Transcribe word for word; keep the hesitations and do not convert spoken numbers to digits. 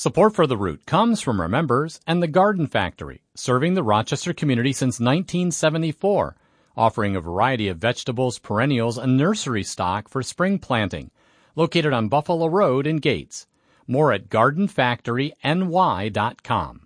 Support for The Root comes from our members and the Garden Factory, serving the Rochester community since nineteen seventy-four, offering a variety of vegetables, perennials, and nursery stock for spring planting. Located on Buffalo Road in Gates. More at garden factory n y dot com.